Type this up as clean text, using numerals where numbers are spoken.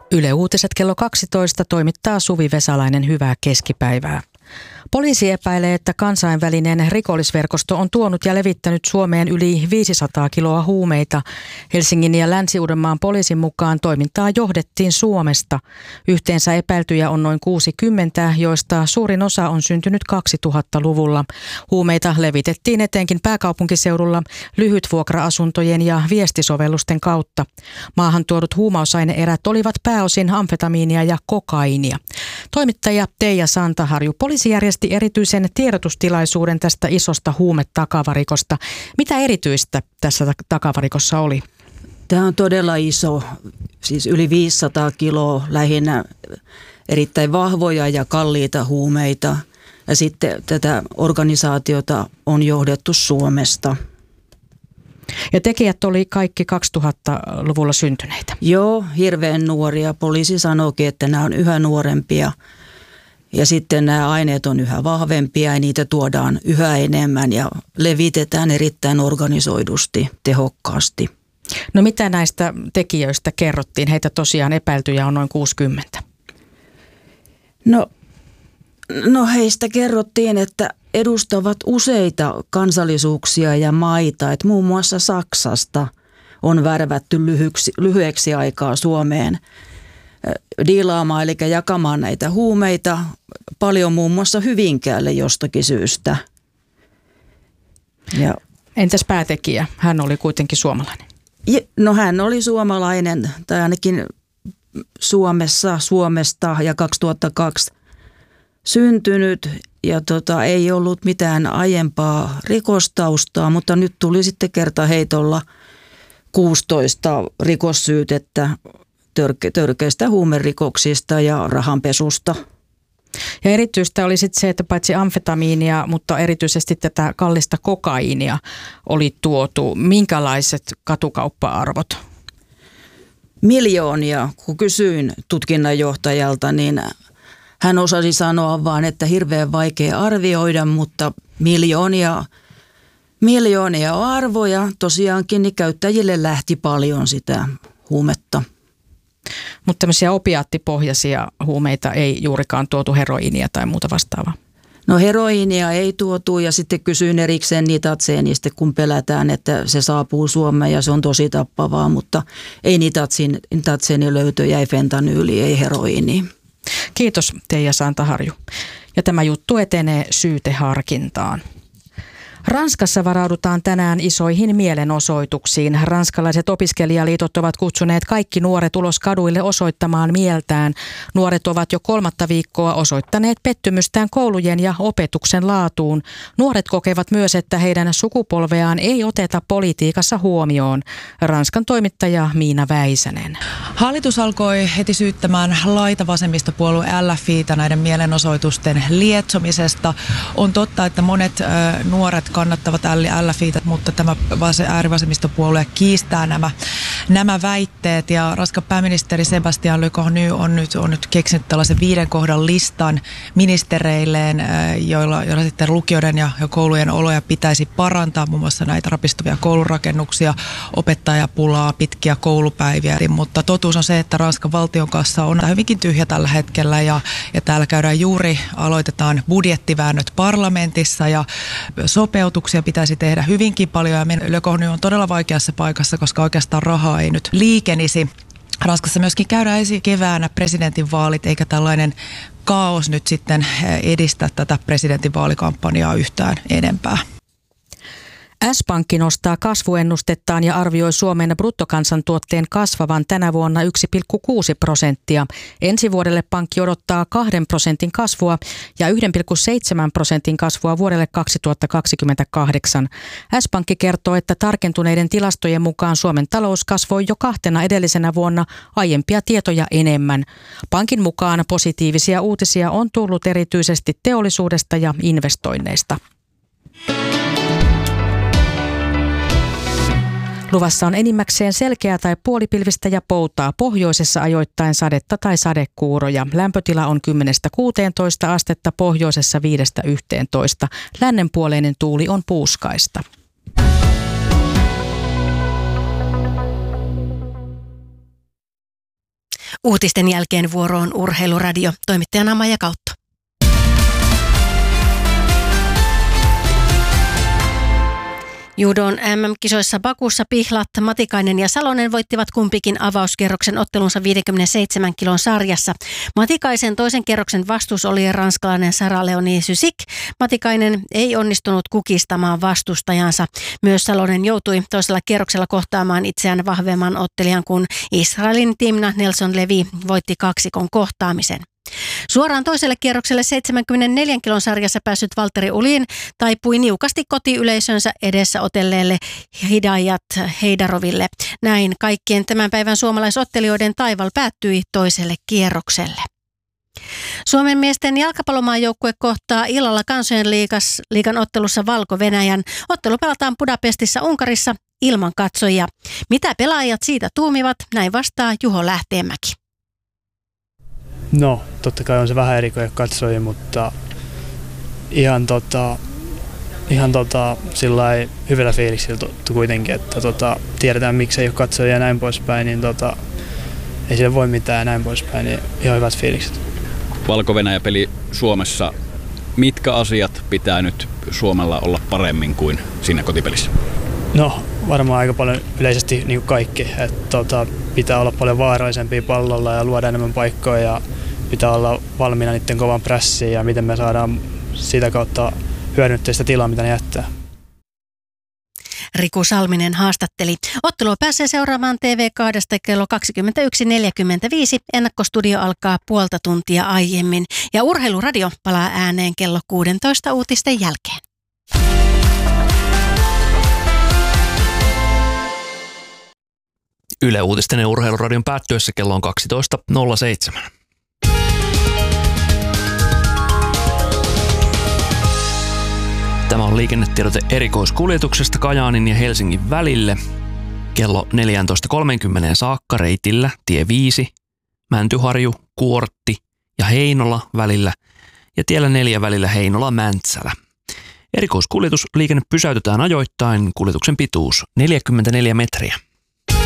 Yle Uutiset kello 12 toimittaa Suvi Vesalainen. Hyvää keskipäivää. Poliisi epäilee, että kansainvälinen rikollisverkosto on tuonut ja levittänyt Suomeen yli 500 kiloa huumeita. Helsingin ja Länsi-Uudenmaan poliisin mukaan toimintaa johdettiin Suomesta. Yhteensä epäiltyjä on noin 60, joista suurin osa on syntynyt 2000-luvulla. Huumeita levitettiin etenkin pääkaupunkiseudulla lyhytvuokra-asuntojen ja viestisovellusten kautta. Maahan tuodut huumausaineerät olivat pääosin amfetamiinia ja kokainia. Toimittaja Teija Santaharju, poliisi järjesti erityisen tiedotustilaisuuden tästä isosta huumetakavarikosta. Mitä erityistä tässä takavarikossa oli? Tämä on todella iso, siis yli 500 kiloa, lähinnä erittäin vahvoja ja kalliita huumeita. Ja sitten tätä organisaatiota on johdettu Suomesta. Ja tekijät oli kaikki 2000-luvulla syntyneitä. Joo, hirveän nuoria. Poliisi sanookin, että nämä on yhä nuorempia. Ja sitten nämä aineet on yhä vahvempia ja niitä tuodaan yhä enemmän ja levitetään erittäin organisoidusti, tehokkaasti. No mitä näistä tekijöistä kerrottiin? Heitä tosiaan epäiltyjä on noin 60. No heistä kerrottiin, että edustavat useita kansallisuuksia ja maita. Että muun muassa Saksasta on värvätty lyhyeksi aikaa Suomeen diilaamaan, eli jakamaan näitä huumeita paljon muun muassa Hyvinkäälle jostakin syystä. Ja entäs päätekijä? Hän oli kuitenkin suomalainen. No hän oli suomalainen, tai ainakin Suomesta ja 2002 syntynyt ja ei ollut mitään aiempaa rikostaustaa, mutta nyt tuli sitten kertaheitolla 16 rikossyytettä törkeistä huumerikoksista ja rahanpesusta. Ja erityistä oli sitten se, että paitsi amfetamiinia, mutta erityisesti tätä kallista kokaiinia oli tuotu. Minkälaiset katukauppa-arvot? Miljoonia. Kun kysyin tutkinnanjohtajalta, niin hän osasi sanoa vaan, että hirveän vaikea arvioida, mutta miljoonia arvoja. Tosiaankin niin käyttäjille lähti paljon sitä huumetta. Mutta tämmöisiä opiaattipohjaisia huumeita ei juurikaan tuotu, heroiinia tai muuta vastaavaa? No heroiinia ei tuotu ja sitten kysyin erikseen nitatseenistä, kun pelätään, että se saapuu Suomeen ja se on tosi tappavaa, mutta ei nitatseeni löytöjä, ei fentanyyli, ei heroiini. Kiitos Teija Santaharju. Ja tämä juttu etenee syyteharkintaan. Ranskassa varaudutaan tänään isoihin mielenosoituksiin. Ranskalaiset opiskelijaliitot ovat kutsuneet kaikki nuoret ulos kaduille osoittamaan mieltään. Nuoret ovat jo 3. viikkoa osoittaneet pettymystään koulujen ja opetuksen laatuun. Nuoret kokevat myös, että heidän sukupolveaan ei oteta politiikassa huomioon. Ranskan toimittaja Miina Väisänen. Hallitus alkoi heti syyttämään laitavasemmistopuolue LFI:tä näiden mielenosoitusten lietsomisesta. On totta, että monet nuoret kannattavat LFI:tä, mutta tämä äärivasemmistopuolue kiistää nämä väitteet. Ja Ranskan pääministeri Sébastien Lecornu on nyt keksinyt tällaisen 5 kohdan listan ministereilleen, joilla sitten lukioiden ja koulujen oloja pitäisi parantaa, muun muassa näitä rapistuvia koulurakennuksia, opettajapulaa, pitkiä koulupäiviä. Mutta totuus on se, että Ranskan valtion kassa on hyvinkin tyhjä tällä hetkellä ja täällä aloitetaan budjettiväännöt parlamentissa ja sopeutuksia pitäisi tehdä hyvinkin paljon ja Le Cornu on todella vaikeassa paikassa, koska oikeastaan rahaa ei nyt liikenisi. Ranskassa myöskin käydään ensi keväänä presidentinvaalit, eikä tällainen kaos nyt sitten edistä tätä presidentinvaalikampanjaa yhtään enempää. S-Pankki nostaa kasvuennustettaan ja arvioi Suomen bruttokansantuotteen kasvavan tänä vuonna 1,6%. Ensi vuodelle pankki odottaa 2% kasvua ja 1,7% kasvua vuodelle 2028. S-Pankki kertoo, että tarkentuneiden tilastojen mukaan Suomen talous kasvoi jo 2 edellisenä vuonna aiempia tietoja enemmän. Pankin mukaan positiivisia uutisia on tullut erityisesti teollisuudesta ja investoinneista. Luvassa on enimmäkseen selkeää tai puolipilvistä ja poutaa, pohjoisessa ajoittain sadetta tai sadekuuroja. Lämpötila on 10–16 astetta, pohjoisessa 5–11. Lännenpuoleinen tuuli on puuskaista. Uutisten jälkeen vuoroon Urheiluradio. Toimittajana Maija Kautto. Judon MM-kisoissa Bakussa Pihlat, Matikainen ja Salonen voittivat kumpikin avauskierroksen ottelunsa 57 kilon sarjassa. Matikaisen toisen kierroksen vastus oli ranskalainen Sara-Leonie Syzik. Matikainen ei onnistunut kukistamaan vastustajansa. Myös Salonen joutui toisella kierroksella kohtaamaan itseään vahvemman ottelijan, kun Israelin Timna Nelson Levi voitti kaksikon kohtaamisen. Suoraan toiselle kierrokselle 74 kilon sarjassa päässyt Valtteri Ulin taipui niukasti kotiyleisönsä edessä otelleelle Hidayat Heidaroville. Näin kaikkien tämän päivän suomalaisottelijoiden taival päättyi toiselle kierrokselle. Suomen miesten jalkapallomaajoukkue kohtaa illalla Kansojen liigan ottelussa Valko-Venäjän. Ottelu pelataan Budapestissa Unkarissa ilman katsojia. Mitä pelaajat siitä tuumivat? Näin vastaa Juho Lähteenmäki. No, totta kai on se vähän eri kuin katsojia, mutta ihan sillai hyvillä fiiliksillä kuitenkin, että tiedetään miksi ei ole katsojia ja näin poispäin, niin ei sille voi mitään ja näin poispäin, niin ihan hyvät fiilikset. Valko-Venäjä peli Suomessa. Mitkä asiat pitää nyt Suomella olla paremmin kuin siinä kotipelissä? No, varmaan aika paljon yleisesti niin kuin kaikki. Että pitää olla paljon vaarallisempia pallolla ja luoda enemmän paikkoja ja pitää olla valmiina niiden kovan prässiin ja miten me saadaan sitä kautta hyödyntää sitä tilaa, mitä ne jättää. Riku Salminen haastatteli. Ottelua pääsee seuraamaan TV2 kello 21.45. Ennakkostudio alkaa puolta tuntia aiemmin. Ja Urheiluradio palaa ääneen kello 16 uutisten jälkeen. Yle Uutisten ja Urheiluradion päättyessä kello on 12.07. Tämä on liikennetiedote erikoiskuljetuksesta Kajaanin ja Helsingin välille. Kello 14.30 saakka reitillä tie 5, Mäntyharju, Kuortti ja Heinola välillä ja tiellä 4 välillä Heinola-Mäntsälä. Erikoiskuljetusliikenne pysäytetään ajoittain, kuljetuksen pituus 44 metriä.